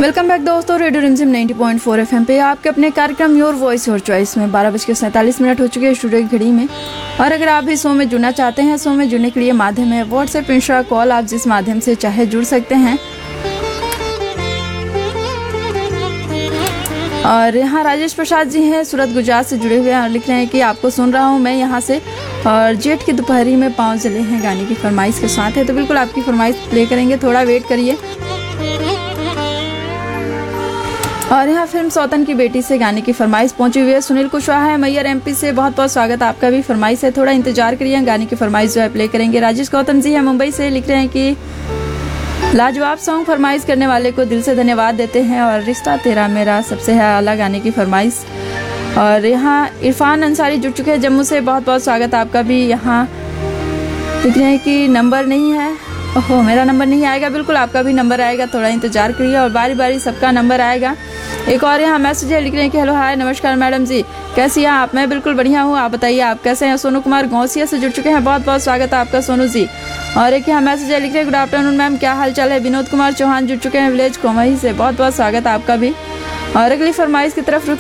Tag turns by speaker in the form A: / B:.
A: Welcome back दोस्तों, radio रिमझिम 90.4 FM पे आपके अपने कार्यक्रम योर वॉइस योर चॉइस में 12:47 हो चुके हैं स्टूडियो की घड़ी में। और अगर आप भी शो में जुड़ना चाहते हैं, शो में जुड़ने के लिए माध्यम है व्हाट्सएप, इंस्टा, कॉल, आप जिस माध्यम से चाहे जुड़ सकते हैं। और यहाँ राजेश प्रसाद जी हैं, सूरत गुजरात से जुड़े हुए हैं और लिख रहे हैं कि आपको सुन रहा हूँ मैं यहाँ से, और जेठ की दोपहरी में पाँव जले हैं गाने की फरमाइश के साथ है। तो बिल्कुल आपकी फरमाइश प्ले करेंगे, थोड़ा वेट करिए। और यहाँ फिल्म सौतन की बेटी से गाने की फरमाइश पहुंची हुई है। सुनील कुशवाहा है मैयर एमपी से, बहुत बहुत स्वागत, आपका भी फरमाइश है, थोड़ा इंतजार करिए, गाने की फरमाइश जो है प्ले करेंगे। राजेश गौतम जी है मुंबई से, लिख रहे हैं कि लाजवाब सॉन्ग फरमाइश करने वाले को दिल से धन्यवाद देते हैं और रिश्ता तेरा मेरा सबसे है आला गाने की फरमाइश। और यहाँ इरफान अंसारी जुड़ चुके हैं जम्मू से, बहुत बहुत स्वागत आपका भी। यहाँ लिख रहे हैं कि नंबर नहीं है, ओहो मेरा नंबर नहीं आएगा, बिल्कुल आपका भी नंबर आएगा, थोड़ा इंतजार करिए और बारी बारी सबका नंबर आएगा। एक और यहाँ मैसेज है, लिख रहे हैं कि हेलो हाय नमस्कार मैडम जी, कैसी हैं आप? मैं बिल्कुल बढ़िया हूँ, आप बताइए आप कैसे हैं? सोनू कुमार गौसिया से जुड़ चुके हैं, बहुत बहुत स्वागत है आपका सोनू जी। और एक यहाँ मैसेज है, लिख रहे हैं गुड आफ्टरनून मैम, क्या हाल चाल है? विनोद कुमार चौहान जुड़ चुके हैं विलेज कोमही से, बहुत बहुत स्वागत है आपका भी। और अगली फरमाइश की तरफ